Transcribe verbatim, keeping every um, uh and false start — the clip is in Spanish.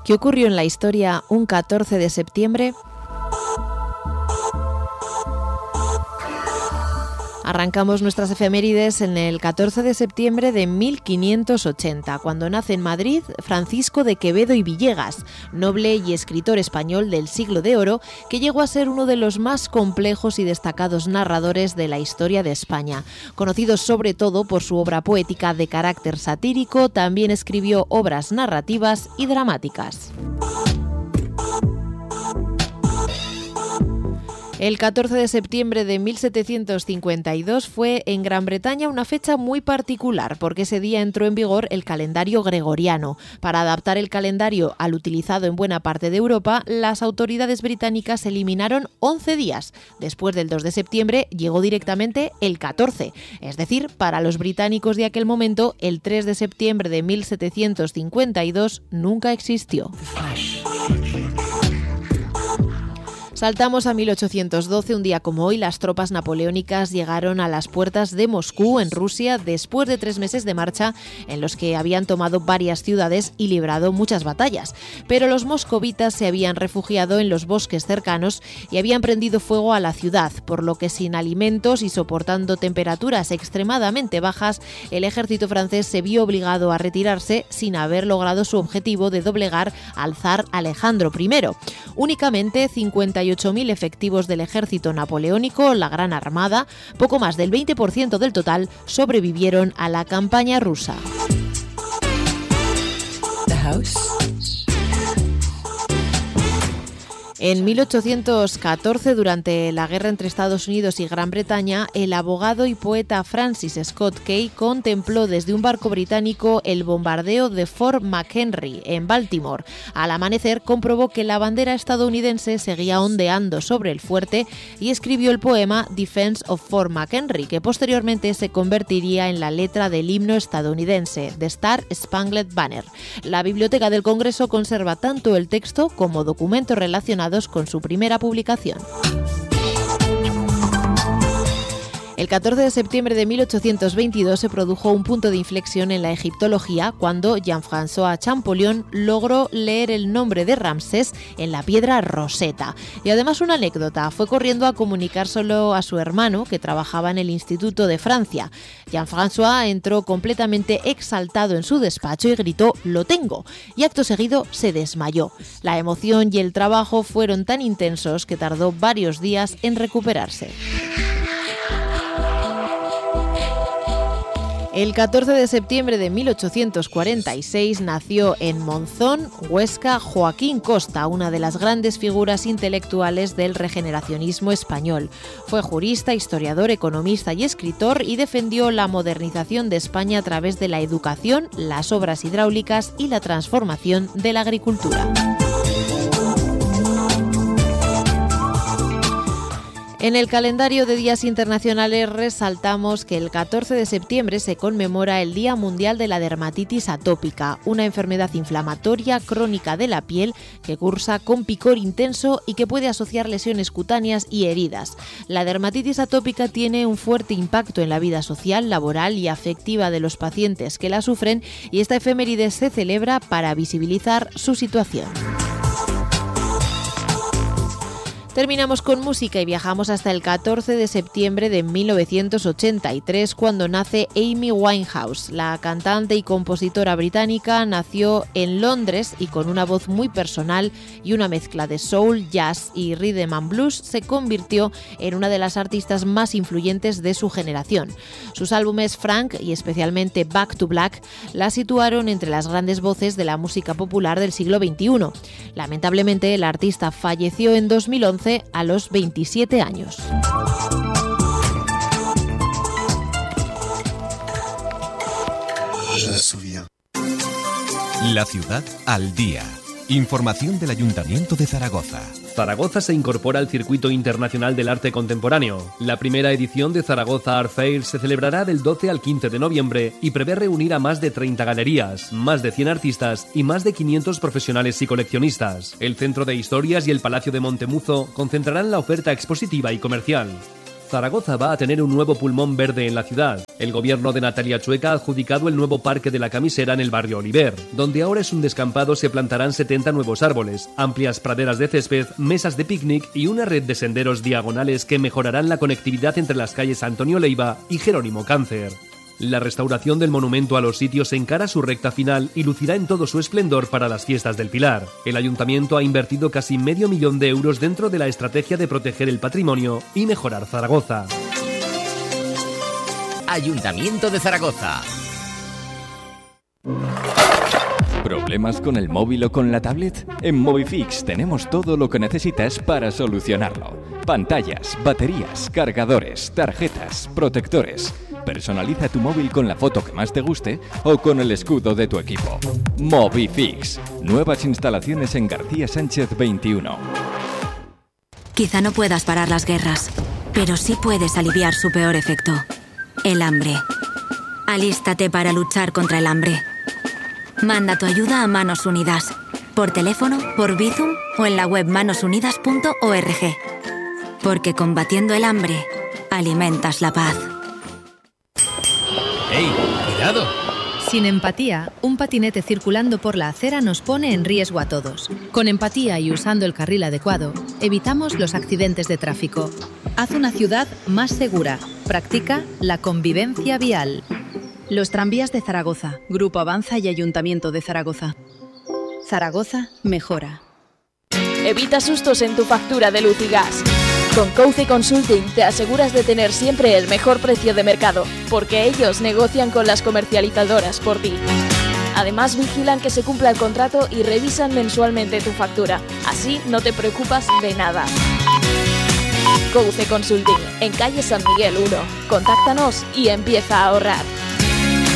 ¿Qué ocurrió en la historia un catorce de septiembre? Arrancamos nuestras efemérides en el catorce de septiembre de mil quinientos ochenta, cuando nace en Madrid Francisco de Quevedo y Villegas, noble y escritor español del siglo de oro, que llegó a ser uno de los más complejos y destacados narradores de la historia de España. Conocido sobre todo por su obra poética de carácter satírico, también escribió obras narrativas y dramáticas. El catorce de septiembre de mil setecientos cincuenta y dos fue en Gran Bretaña una fecha muy particular, porque ese día entró en vigor el calendario gregoriano. Para adaptar el calendario al utilizado en buena parte de Europa, las autoridades británicas eliminaron once días. Después del dos de septiembre llegó directamente el catorce. Es decir, para los británicos de aquel momento, el tres de septiembre de mil setecientos cincuenta y dos nunca existió. Saltamos a mil ochocientos doce, un día como hoy, las tropas napoleónicas llegaron a las puertas de Moscú, en Rusia, después de tres meses de marcha en los que habían tomado varias ciudades y librado muchas batallas. Pero los moscovitas se habían refugiado en los bosques cercanos y habían prendido fuego a la ciudad, por lo que sin alimentos y soportando temperaturas extremadamente bajas, el ejército francés se vio obligado a retirarse sin haber logrado su objetivo de doblegar al zar Alejandro primero. Únicamente cincuenta y ocho mil efectivos del ejército napoleónico, la Gran Armada, poco más del veinte por ciento del total, sobrevivieron a la campaña rusa. The House. En mil ochocientos catorce, durante la guerra entre Estados Unidos y Gran Bretaña, el abogado y poeta Francis Scott Key contempló desde un barco británico el bombardeo de Fort McHenry, en Baltimore. Al amanecer, comprobó que la bandera estadounidense seguía ondeando sobre el fuerte y escribió el poema Defense of Fort McHenry, que posteriormente se convertiría en la letra del himno estadounidense, The Star Spangled Banner. La Biblioteca del Congreso conserva tanto el texto como documentos relacionados con su primera publicación. El catorce de septiembre de mil ochocientos veintidós se produjo un punto de inflexión en la egiptología cuando Jean-François Champollion logró leer el nombre de Ramsés en la piedra Rosetta. Y además una anécdota, fue corriendo a comunicárselo a su hermano, que trabajaba en el Instituto de Francia. Jean-François entró completamente exaltado en su despacho y gritó «¡Lo tengo!» y acto seguido se desmayó. La emoción y el trabajo fueron tan intensos que tardó varios días en recuperarse. El catorce de septiembre de mil ochocientos cuarenta y seis nació en Monzón, Huesca, Joaquín Costa, una de las grandes figuras intelectuales del regeneracionismo español. Fue jurista, historiador, economista y escritor y defendió la modernización de España a través de la educación, las obras hidráulicas y la transformación de la agricultura. En el calendario de días internacionales resaltamos que el catorce de septiembre se conmemora el Día Mundial de la Dermatitis Atópica, una enfermedad inflamatoria crónica de la piel que cursa con picor intenso y que puede asociar lesiones cutáneas y heridas. La dermatitis atópica tiene un fuerte impacto en la vida social, laboral y afectiva de los pacientes que la sufren, y esta efeméride se celebra para visibilizar su situación. Terminamos con música y viajamos hasta el catorce de septiembre de mil novecientos ochenta y tres, cuando nace Amy Winehouse. La cantante y compositora británica nació en Londres y con una voz muy personal y una mezcla de soul, jazz y rhythm and blues se convirtió en una de las artistas más influyentes de su generación. Sus álbumes Frank y especialmente Back to Black la situaron entre las grandes voces de la música popular del siglo veintiuno. Lamentablemente, la artista falleció en dos mil once a los veintisiete años. La ciudad al día. Información del Ayuntamiento de Zaragoza. Zaragoza se incorpora al Circuito Internacional del Arte Contemporáneo. La primera edición de Zaragoza Art Fair se celebrará del doce al quince de noviembre y prevé reunir a más de treinta galerías, más de cien artistas y más de quinientos profesionales y coleccionistas. El Centro de Historias y el Palacio de Montemuzo concentrarán la oferta expositiva y comercial. Zaragoza va a tener un nuevo pulmón verde en la ciudad. El gobierno de Natalia Chueca ha adjudicado el nuevo Parque de la Camisera en el barrio Oliver. Donde ahora es un descampado se plantarán setenta nuevos árboles, amplias praderas de césped, mesas de picnic y una red de senderos diagonales que mejorarán la conectividad entre las calles Antonio Leiva y Jerónimo Cáncer. La restauración del monumento a los sitios encara su recta final y lucirá en todo su esplendor para las fiestas del Pilar. El ayuntamiento ha invertido casi medio millón de euros dentro de la estrategia de proteger el patrimonio y mejorar Zaragoza. Ayuntamiento de Zaragoza. ¿Problemas con el móvil o con la tablet? En Movifix tenemos todo lo que necesitas para solucionarlo. Pantallas, baterías, cargadores, tarjetas, protectores. Personaliza tu móvil con la foto que más te guste o con el escudo de tu equipo. Movifix. Nuevas instalaciones en García Sánchez veintiuno. Quizá no puedas parar las guerras, pero sí puedes aliviar su peor efecto. El hambre. Alístate para luchar contra el hambre. Manda tu ayuda a Manos Unidas. Por teléfono, por Bizum o en la web manos unidas punto org. Porque combatiendo el hambre, alimentas la paz. ¡Ey, cuidado! Sin empatía, un patinete circulando por la acera nos pone en riesgo a todos. Con empatía y usando el carril adecuado, evitamos los accidentes de tráfico. Haz una ciudad más segura. Practica la convivencia vial. Los tranvías de Zaragoza, Grupo Avanza y Ayuntamiento de Zaragoza. Zaragoza mejora. Evita sustos en tu factura de luz y gas. Con Couce Consulting te aseguras de tener siempre el mejor precio de mercado, porque ellos negocian con las comercializadoras por ti. Además, vigilan que se cumpla el contrato y revisan mensualmente tu factura. Así no te preocupas de nada. Couce Consulting, en calle San Miguel uno. Contáctanos y empieza a ahorrar.